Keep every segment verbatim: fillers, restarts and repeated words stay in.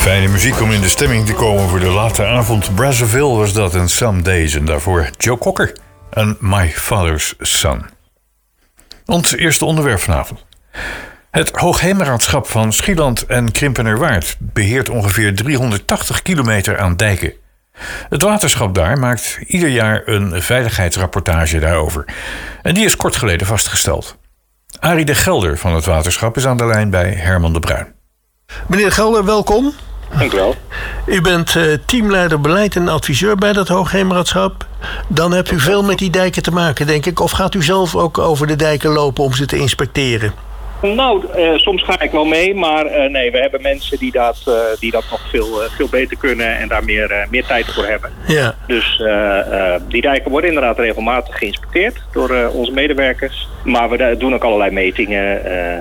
Fijne muziek om in de stemming te komen voor de late avond. Brazzaville was dat en Some Days. En daarvoor Joe Cocker en My Father's Son. Ons eerste onderwerp vanavond. Het Hoogheemraadschap van Schieland en Krimpenerwaard beheert ongeveer driehonderdtachtig kilometer aan dijken. Het waterschap daar maakt ieder jaar een veiligheidsrapportage daarover. En die is kort geleden vastgesteld. Arie de Gelder van het waterschap is aan de lijn bij Herman de Bruin. Meneer Gelder, welkom. Dank u wel. U bent uh, teamleider beleid en adviseur bij dat Hoogheemraadschap. Dan hebt u veel met die dijken te maken, denk ik. Of gaat u zelf ook over de dijken lopen om ze te inspecteren? Nou, uh, soms ga ik wel mee, maar uh, nee, we hebben mensen die dat, uh, die dat nog veel, uh, veel beter kunnen en daar meer, uh, meer tijd voor hebben. Ja. Dus uh, uh, die dijken worden inderdaad regelmatig geïnspecteerd door uh, onze medewerkers. Maar we doen ook allerlei metingen uh,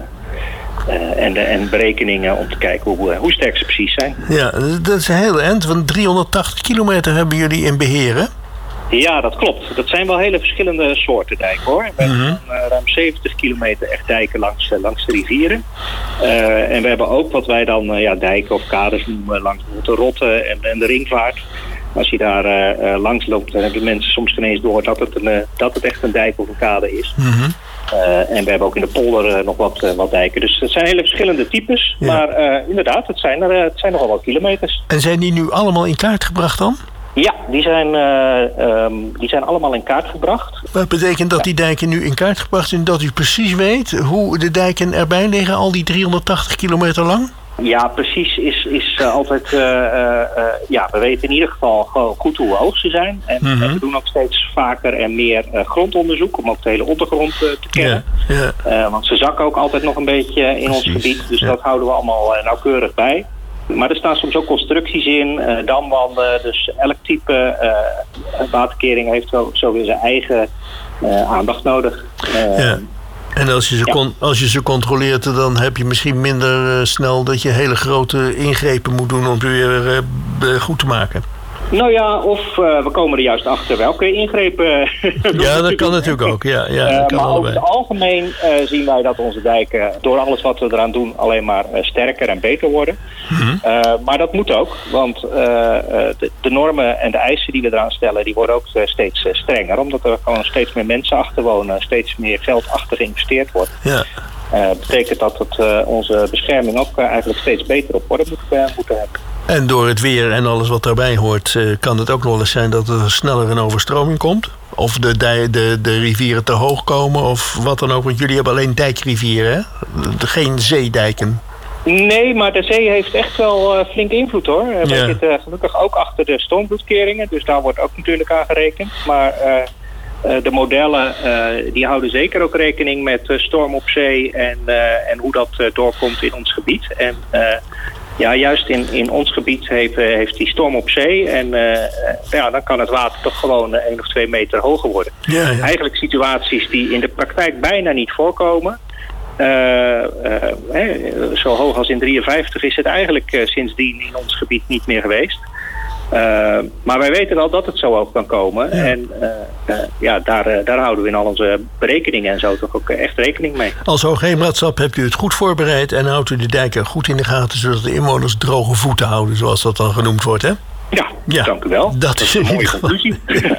uh, en, de, en berekeningen om te kijken hoe, hoe sterk ze precies zijn. Ja, dat is een heel eind, want driehonderdtachtig kilometer hebben jullie in beheer, hè? Ja, dat klopt. Dat zijn wel hele verschillende soorten dijken, hoor. We hebben Mm-hmm. uh, ruim zeventig kilometer echt dijken langs, uh, langs de rivieren. Uh, en we hebben ook wat wij dan uh, ja, dijken of kades noemen langs de Rotte en, en de Ringvaart. Als je daar uh, uh, langs loopt, dan hebben mensen soms geen eens door dat het, een, uh, dat het echt een dijk of een kade is. Mm-hmm. Uh, en we hebben ook in de polder uh, nog wat, uh, wat dijken. Dus het zijn hele verschillende types. Ja. Maar uh, inderdaad, het zijn, er, uh, het zijn nogal wat kilometers. En zijn die nu allemaal in kaart gebracht dan? Ja, die zijn, uh, um, die zijn allemaal in kaart gebracht. Wat betekent dat die dijken nu in kaart gebracht zijn, dat u precies weet hoe de dijken erbij liggen, al die driehonderdtachtig kilometer lang? Ja, precies is, is uh, altijd... Uh, uh, ja, we weten in ieder geval gewoon goed hoe hoog ze zijn. En, Mm-hmm. en we doen ook steeds vaker en meer uh, grondonderzoek om ook de hele ondergrond uh, te kennen. Ja, ja. Uh, want ze zakken ook altijd nog een beetje in Precies, ons gebied. Dus ja. dat houden we allemaal uh, nauwkeurig bij. Maar er staan soms ook constructies in, uh, damwanden. Dus elk type uh, waterkering heeft zo, zo weer zijn eigen uh, aandacht nodig. Uh, Ja. En als je, ze Ja. con- als je ze controleert, dan heb je misschien minder uh, snel dat je hele grote ingrepen moet doen om ze weer uh, goed te maken. Nou ja, of uh, we komen er juist achter welke ingrepen. Ja, dat kan natuurlijk ook. Ja, ja, Uh, dat kan maar over allebei. het algemeen uh, zien wij dat onze dijken door alles wat we eraan doen alleen maar uh, sterker en beter worden. Mhm. Uh, maar dat moet ook, want uh, uh, de, de normen en de eisen die we eraan stellen, die worden ook uh, steeds uh, strenger. Omdat er gewoon steeds meer mensen achter wonen, steeds meer geld achter geïnvesteerd wordt. Ja. Uh, betekent dat het, uh, onze bescherming ook uh, eigenlijk steeds beter op orde moet, uh, moeten hebben. En door het weer en alles wat daarbij hoort, uh, kan het ook wel eens zijn dat er sneller een overstroming komt. Of de, dij, de, de rivieren te hoog komen of wat dan ook. Want jullie hebben alleen dijkrivieren, hè? Geen zeedijken. Nee, maar de zee heeft echt wel uh, flinke invloed, hoor. Uh, we Ja. zitten gelukkig ook achter de stormvloedkeringen, dus daar wordt ook natuurlijk aan gerekend. Maar uh, uh, de modellen uh, die houden zeker ook rekening met uh, storm op zee en, uh, en hoe dat uh, doorkomt in ons gebied. En uh, ja, juist in, in ons gebied heeft, uh, heeft die storm op zee en uh, ja, dan kan het water toch gewoon uh, één of twee meter hoger worden. Ja, ja. Eigenlijk situaties die in de praktijk bijna niet voorkomen. Uh, uh, hè, zo hoog als in drieënvijftig is het eigenlijk uh, sindsdien in ons gebied niet meer geweest. Uh, maar wij weten wel dat het zo hoog kan komen. Ja. En uh, uh, ja, daar, uh, daar houden we in al onze berekeningen en zo toch ook uh, echt rekening mee. Als Hoogheemraadschap hebt u het goed voorbereid en houdt u de dijken goed in de gaten, zodat de inwoners droge voeten houden, zoals dat dan genoemd wordt, hè? Ja, Ja, dank u wel. dat is in een mooie ieder geval- conclusie.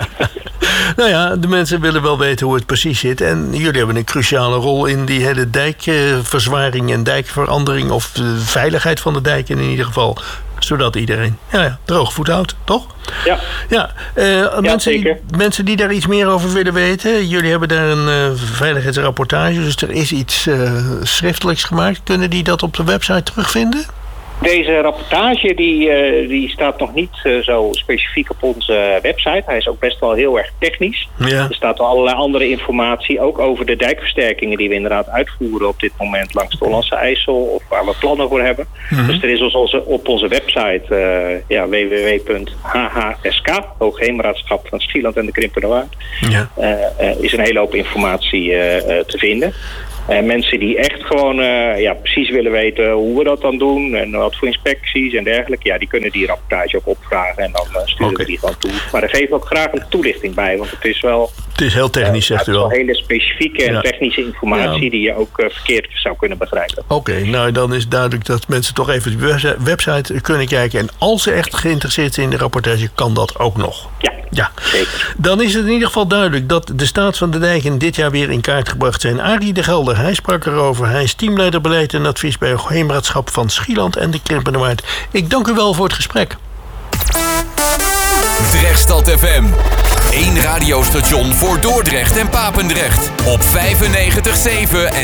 Nou ja, de mensen willen wel weten hoe het precies zit. En jullie hebben een cruciale rol in die hele dijkverzwaring en dijkverandering, of de veiligheid van de dijken in ieder geval. Zodat iedereen ja, ja, droog voet houdt, toch? Ja. Ja, uh, mensen, die, zeker. mensen die daar iets meer over willen weten. Jullie hebben daar een uh, veiligheidsrapportage, dus er is iets uh, schriftelijks gemaakt. Kunnen die dat op de website terugvinden? Deze rapportage die, uh, die staat nog niet uh, zo specifiek op onze website. Hij is ook best wel heel erg technisch. Ja. Er staat wel allerlei andere informatie, ook over de dijkversterkingen die we inderdaad uitvoeren op dit moment langs de Hollandse IJssel, of waar we plannen voor hebben. Mm-hmm. Dus er is onze, op onze website uh, ja, w w w punt h h s k, Hoogheemraadschap van Schieland en de Krimpenerwaard, Ja. uh, uh, is een hele hoop informatie uh, uh, te vinden. En mensen die echt gewoon uh, ja, precies willen weten hoe we dat dan doen en wat voor inspecties en dergelijke, ja, die kunnen die rapportage ook opvragen en dan uh, sturen okay. we die gewoon toe. Maar daar geven we ook graag een toelichting bij, want het is wel... Het is heel technisch, uh, zegt u wel. Het is wel hele specifieke en ja. technische informatie ja. die je ook uh, verkeerd zou kunnen begrijpen. Oké, okay, nou dan is duidelijk dat mensen toch even op de website kunnen kijken. En als ze echt geïnteresseerd zijn in de rapportage, kan dat ook nog. Ja, ja. zeker. Dan is het in ieder geval duidelijk dat de staat van de dijken dit jaar weer in kaart gebracht zijn. Arie de Gelder, hij sprak erover. Hij is teamleider beleid en advies bij het Heemraadschap van Schieland en de Krimpende Waard. Ik dank u wel voor het gesprek. Drechtstad F M. Eén radiostation voor Dordrecht en Papendrecht. Op vijfennegentig komma zeven en